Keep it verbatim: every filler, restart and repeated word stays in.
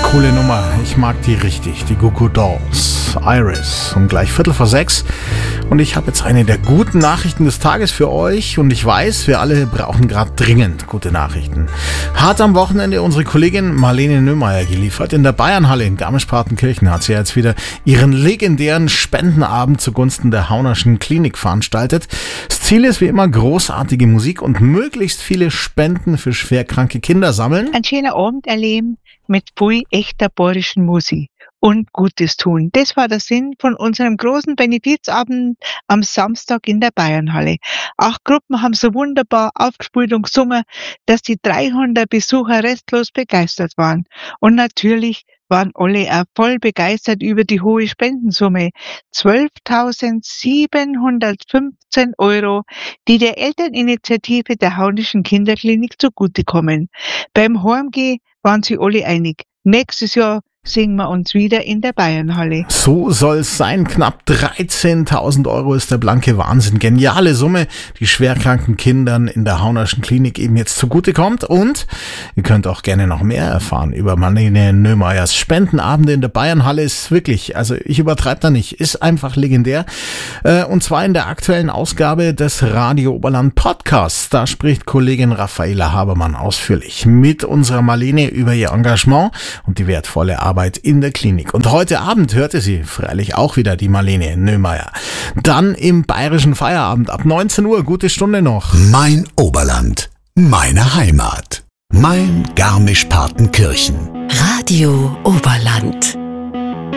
coole Nummer. Ich mag die richtig. Die Goo Goo Dolls. Iris. Um gleich Viertel vor sechs. Und ich habe jetzt eine der guten Nachrichten des Tages für euch. Und ich weiß, wir alle brauchen gerade dringend gute Nachrichten. Hat am Wochenende unsere Kollegin Marlene Nöhmeier geliefert. In der Bayernhalle in Garmisch-Partenkirchen hat sie jetzt wieder ihren legendären Spendenabend zugunsten der Haunerschen Klinik veranstaltet. Das Ziel ist wie immer großartige Musik und möglichst viele Spenden für schwerkranke Kinder sammeln. Ein schöner Abend erleben mit viel echter bayerischen Musik und Gutes tun. Das war der Sinn von unserem großen Benefizabend am Samstag in der Bayernhalle. Acht Gruppen haben so wunderbar aufgespielt und gesungen, dass die dreihundert Besucher restlos begeistert waren. Und natürlich waren alle auch voll begeistert über die hohe Spendensumme. zwölftausendsiebenhundertfünfzehn Euro, die der Elterninitiative der Haunerschen Kinderklinik zugutekommen. Beim Heimgehen waren sie alle einig. Nächstes Jahr singen wir uns wieder in der Bayernhalle. So soll es sein. Knapp dreizehntausend Euro ist der blanke Wahnsinn. Geniale Summe, die schwerkranken Kindern in der Haunerschen Klinik eben jetzt zugutekommt. Und ihr könnt auch gerne noch mehr erfahren über Marlene Nöhmeiers Spendenabende in der Bayernhalle. Ist wirklich, also ich übertreibe da nicht, ist einfach legendär. Und zwar in der aktuellen Ausgabe des Radio Oberland Podcasts. Da spricht Kollegin Raffaela Habermann ausführlich mit unserer Marlene über ihr Engagement und die wertvolle Arbeit Arbeit in der Klinik. Und heute Abend hörte sie freilich auch wieder die Marlene Nöhmeier. Dann im bayerischen Feierabend ab neunzehn Uhr, gute Stunde noch. Mein Oberland, meine Heimat, mein Garmisch-Partenkirchen. Radio Oberland.